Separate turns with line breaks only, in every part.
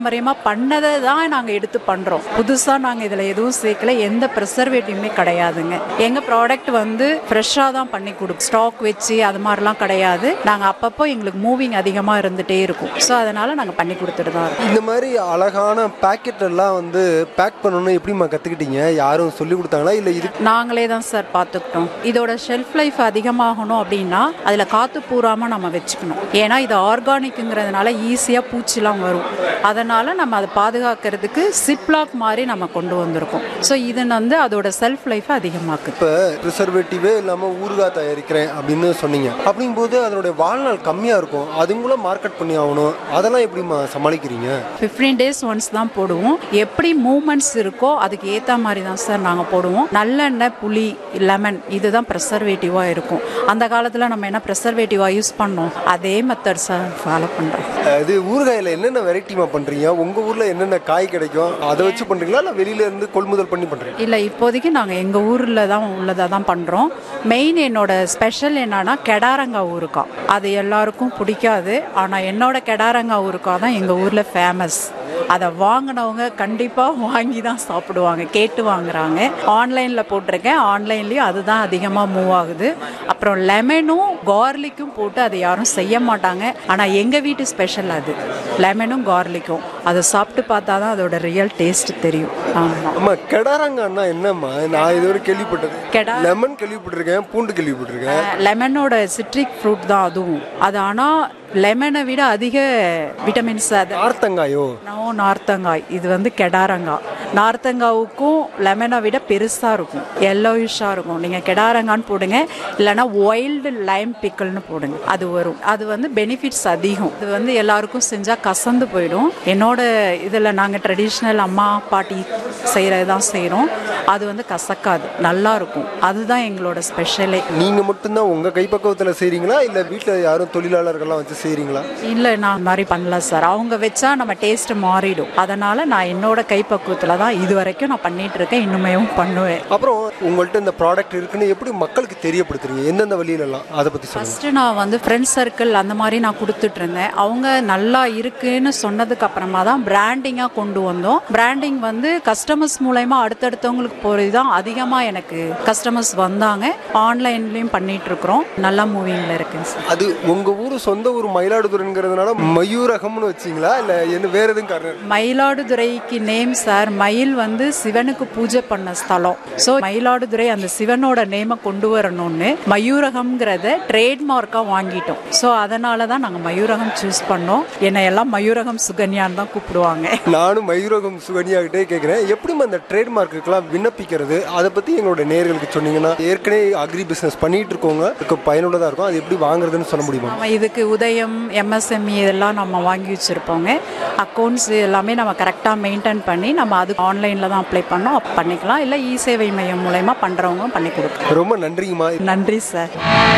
பாரம்பரியமா பண்ணதை தான் நாங்க எடுத்து பண்றோம். புதுசா நாங்க இதுல எதுவும் சேர்க்கல, எந்த ப்ரிசர்வேட்டிவுமே கிடையாதுங்க. எங்க ப்ராடக்ட் வந்து ஃப்ரெஷ்ஷா தான் பண்ணி கொடுக்கும், ஸ்டாக் வச்சு அது மாதிரிலாம் கிடையாது. நாங்க அப்பப்போ எங்களுக்கு மூவிங் அதிகமா இருந்துட்டே இருக்கும். ஸோ அதனால நாங்க பண்ணி கொடுத்துட்டு தான் இருக்கோம்.
இந்த மாதிரி அழகான பாக்கெட் எல்லாம் வந்து பேக் பண்ணணும் எப்படிமா கத்துக்கிட்டீங்க? யாரும் சொல்லி கொடுத்தாங்களா இல்ல இது
நாங்களே தான் சார் பார்த்துக்கிட்டோம். இதோட ஷெல்ஃப் லைஃப் அதிகமாகணும் அப்படின்னா அதுல காத்து பூராம நம்ம வச்சுக்கணும். ஏன்னா இது ஆர்கானிக்குங்கிறதுனால ஈஸியா பூச்சிலாம் வரும். அதனால நம்ம அதை பாதுகாக்கிறதுக்கு சிப்லாக் மாதிரி நம்ம கொண்டு வந்திருக்கோம். ஸோ இது வந்து அதோட செல்ஃப் லைஃப் அதிகமாக்குது.
இப்போ ப்ரிசர்வேட்டிவே இல்லாமல் ஊறுகாய் தயாரிக்கிறேன் அப்படின்னு சொன்னீங்க. அப்படிங்கும்போது அதனுடைய வாழ்நாள் கம்மியாக இருக்கும், அதுங்களும் மார்க்கெட் பண்ணி ஆகணும். அதெல்லாம் எப்படிமா சமாளிக்கிறீங்க?
15 days ஒன்ஸ் தான் போடுவோம். எப்படி மூமெண்ட்ஸ் இருக்கோ அதுக்கு ஏற்ற மாதிரி தான் சார் நாங்கள் போடுவோம். நல்லெண்ணெய், புளி, லெமன் இதுதான் ப்ரிசர்வேட்டிவாக இருக்கும். அந்த காலத்தில் நம்ம என்ன ப்ரிசர்வேட்டிவாக யூஸ் பண்ணோம், அதே மெத்தட் சார் ஃபாலோ பண்ணுறோம்.
இது ஊறுகாயில் என்னென்ன வெரைட்டிமா பண்ணுறீங்க? உங்கள் ஊரில் என்னென்ன காய் கிடைக்கும் அதை வச்சு பண்ணுறீங்களா இல்லை வெளியில இருந்து கொள்முதல் பண்ணி பண்ணுறீங்க?
இல்லை, இப்போதைக்கு நாங்கள் எங்கள் ஊரில் தான் உள்ளதை தான் பண்ணுறோம். மெயின் என்னோட ஸ்பெஷல் என்னன்னா கெடாரங்காய் ஊறுகாய். அது எல்லாருக்கும் பிடிக்காது, ஆனால் என்னோட கெடாரங்காய் ஊறுகாய் தான் எங்கள் ஊரில் ஃபேமஸ். அதை வாங்கினவங்க கண்டிப்பாக வாங்கி தான் சாப்பிடுவாங்க, கேட்டு வாங்குறாங்க. ஆன்லைனில் போட்டிருக்கேன், ஆன்லைன்லேயும் அதுதான் அதிகமாக மூவ் ஆகுது. அப்புறம் லெமனும் கார்லிக்கும் போட்டு அதை யாரும் செய்ய மாட்டாங்க, ஆனால் எங்கள் வீட்டு ஸ்பெஷல் அது லெமனும் கார்லிக்கும். அதை சாப்பிட்டு பார்த்தா தான் அதோட ரியல் டேஸ்ட் தெரியும். ஆமாம்.
அம்மா, கெடாரங்கன்னா என்னம்மா? நான் இதுவரை கேள்விப்பட்டது லெமன் கேள்விப்பட்டிருக்கேன், பூண்டு கேள்விப்பட்டிருக்கேன்.
லெமனோட சிட்ரிக் ஃப்ரூட் தான் அதுவும். அது ஆனால் லெமனை விட அதிக விட்டமின்ஸ். அது
நார்த்தங்காயோ?
நார்த்தங்காய். இது வந்து கெடாரங்காய். நார்த்தங்காவுக்கும் லெமனை விட பெருசாக இருக்கும், எல்லோயிஷாக இருக்கும். நீங்கள் கெடாரங்கான்னு போடுங்க, இல்லைனா ஒயில்டு லைம் பிக்கல்னு போடுங்க, அது வரும். அது வந்து பெனிஃபிட்ஸ் அதிகம். இது வந்து எல்லாருக்கும் செஞ்சால் கசந்து போயிடும். என்னோட இதில் நாங்கள் ட்ரெடிஷ்னல் அம்மா பாட்டி செய்கிறது தான் செய்கிறோம். அது வந்து கசக்காது, நல்லா இருக்கும். அதுதான் எங்களோட ஸ்பெஷலே.
நீங்கள் மட்டும்தான் உங்கள் கைப்பக்குவத்தில் செய்கிறீங்களா இல்லை வீட்டில் யாரும் தொழிலாளர்கள்லாம் வச்சு செய்கிறீங்களா?
இல்லை, நான் அந்த மாதிரி பண்ணல சார். அவங்க வச்சா நம்ம டேஸ்ட் மாறிடும். அதனால நான் என்னோட கைப்பக்குவத்தில் தான் இது வரைக்கும் நான் பண்ணிட்டு இருக்கேன், இன்னுமே பண்ணுவேன்.
அப்புறம் உங்கள்கிட்ட இந்த ப்ராடக்ட் இருக்குன்னு எப்படி மக்களுக்கு தெரியப்படுத்துறீங்க? எந்தெந்த வழியிலலாம் அதை பற்றி சொல்லுங்கள்.
ஃபஸ்ட்டு நான் வந்து ஃப்ரெண்ட்ஸ் சர்க்கிள் அந்த மாதிரி நான் கொடுத்துட்டு இருந்தேன். அவங்க நல்லா இருக்குன்னு சொன்னதுக்கு அப்புறமா தான் பிராண்டிங்காக கொண்டு வந்தோம். பிராண்டிங் வந்து கஸ்டமர்ஸ் மூலயமா அடுத்தடுத்தவங்களுக்கு போகிறது தான் அதிகமாக எனக்கு கஸ்டமர்ஸ் வந்தாங்க. ஆன்லைன்லேயும் பண்ணிட்டு இருக்கிறோம், நல்லா மூவிங்கில் இருக்குங்க சார்.
அது உங்கள் ஊர் சொந்த ஊர் மயிலாடுதுறைங்கிறதுனால மயூரகம்னு வச்சிங்களா இல்லை என்ன வேற எதுவும் காரணம்?
மயிலாடுதுறைக்கு நேம் சார், மயில் வந்து சிவனுக்கு பூஜை பண்ண ஸ்தலம். ஸோ மயிலாடுதுறை அந்த சிவனோட நேமை கொண்டு வரணும்னு மயூரகம்ங்கிறத ட்ரேட்மார்க்காக வாங்கிட்டோம். ஸோ அதனால தான் நாங்கள் மயூரகம் சூஸ் பண்ணோம். என்னை எல்லாம் மயூரகம் சுகன்யான்னு தான் கூப்பிடுவாங்க.
நானும் மயூரகம் சுகன்யாகிட்டே கேட்குறேன், எப்படிமா அந்த ட்ரேட்மார்க்குலாம் விண்ணப்பிக்கிறது? அதை பற்றி எங்களோட நேயர்களுக்கு சொன்னீங்கன்னா, ஏற்கனவே அக்ரி பிஸ்னஸ் பண்ணிட்டு இருக்கவங்க பயனுள்ளதாக இருக்கும். அது எப்படி வாங்குறதுன்னு சொல்ல முடியுமா?
இதுக்கு உதயம், எம்எஸ்எம்இ இதெல்லாம் நம்ம வாங்கி வச்சுருப்போங்க. அக்கௌண்ட்ஸ் எல்லாமே நம்ம கரெக்டாக மெயின்டைன் பண்ணி நம்ம அது ஆன்லைனில் தான் அப்ளை பண்ணோம், பண்ணிக்கலாம். இல்லை இ சேவை மையம் மூலயமா பண்ணுறவங்க பண்ணி கொடுக்கலாம்.
ரொம்ப நன்றிங்கம்மா.
நன்றி சார்.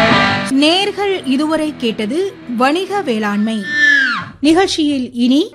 நேர்கள் இதுவரை கேட்டது வணிக வேளாண்மை நிகழ்ச்சியில். இனி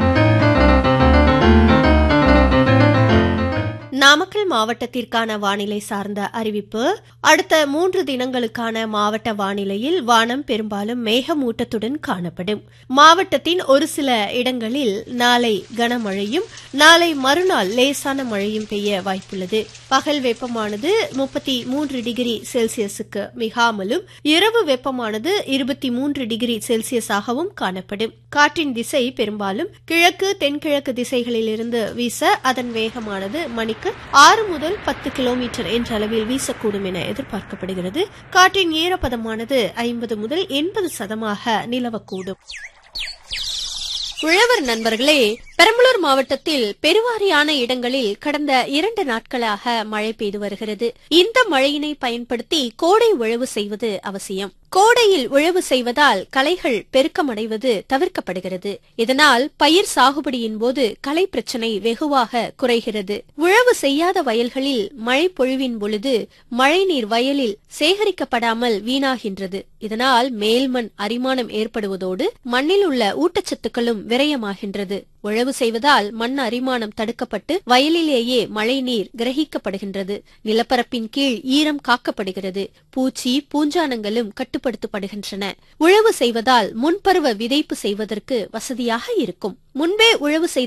நாமக்கல் மாவட்டத்திற்கான வானிலை சார்ந்த அறிவிப்பு. அடுத்த 3 தினங்களுக்கான மாவட்ட வானிலையில் வானம் பெரும்பாலும் மேகமூட்டத்துடன் காணப்படும். மாவட்டத்தின் ஒரு சில இடங்களில் நாளை கனமழையும் நாளை மறுநாள் லேசான மழையும் பெய்ய வாய்ப்புள்ளது. பகல் வெப்பமானது 33 டிகிரி செல்சியஸுக்கு மிகாமலும் இரவு வெப்பமானது 23 டிகிரி செல்சியஸாகவும் காணப்படும். காற்றின் திசை பெரும்பாலும் கிழக்கு தென்கிழக்கு திசைகளிலிருந்து வீச அதன் வேகமானது மணிக்கு 6 முதல் 10 கிலோமீட்டர் என்ற அளவில் வீசக்கூடும் என எதிர்பார்க்கப்படுகிறது. காற்றின் ஈரப்பதமானது 50 முதல் 80% நிலவக்கூடும். உழவர் நண்பர்களே, பெரம்பலூர் மாவட்டத்தில் பெருவாரியான இடங்களில் கடந்த 2 நாட்களாக மழை பெய்து வருகிறது. இந்த மழையினை பயன்படுத்தி கோடை உழவு செய்வது அவசியம். கோடையில் உழவு செய்வதால் களைகள் பெருக்கமடைவது தவிர்க்கப்படுகிறது. இதனால் பயிர் சாகுபடியின் போது களை பிரச்சனை வெகுவாக குறைகிறது. உழவு செய்யாத வயல்களில் மழை பொழிவின் பொழுது மழைநீர் வயலில் சேகரிக்கப்படாமல் வீணாகின்றது. இதனால் மேல்மண் அரிமானம் ஏற்படுவதோடு மண்ணில் உள்ள ஊட்டச்சத்துக்களும் விரயமாகின்றது. உழவு செய்வதால் மண் அரிமானம் தடுக்கப்பட்டு வயலிலேயே மழைநீர் கிரகிக்கப்படுகின்றது. நிலப்பரப்பின் கீழ் ஈரம் காக்கப்படுகிறது. பூச்சி பூஞ்சானங்களும் கட்டு கட்டுப்படுத்தப்படுகின்றன. உழவு செய்வதால் முன்பருவ விதைப்பு செய்வதற்கு வசதியாக இருக்கும். முன்பே உழவு